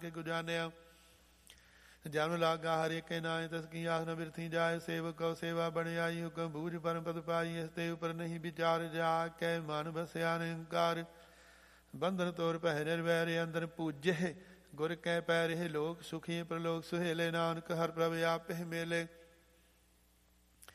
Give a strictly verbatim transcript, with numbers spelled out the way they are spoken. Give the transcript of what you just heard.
ਕੇ ਗੁਜਾਨਿਆ। ਜਨਮ ਲਾਗਾ ਹਰ ਏਕੇ ਨਾਏ ਤਸ ਕੀ ਆਸ ਨ ਬਿਰਥੀ ਜਾਏ। ਸੇਵਕ ਕਉ ਸੇਵਾ ਬਣਿਆਈ ਹੁਕਮ ਬੂਝ ਪਰਮ ਪਦ ਪਾਈ। ਇਸ ਤੇ ਉਪਰ ਨਹੀਂ ਵਿਚਾਰ ਜਾ ਕੈ ਮਨ ਬਸਿਆ ਨਿੰਕਾਰ। ਬੰਧਨ ਤੋਰ ਪਹਿ ਨਿਰਵੈਰ ਅੰਦਰ ਪੂਜੇ। ਗੁਰ ਕੈ ਪੈ ਰਹੇ ਲੋਕ ਸੁਖੀ ਪ੍ਰਲੋਕ ਸੁਹੇਲੇ। ਨਾਨਕ ਹਰ ਪ੍ਰਭ ਆਪੇ ਮੇਲੇ।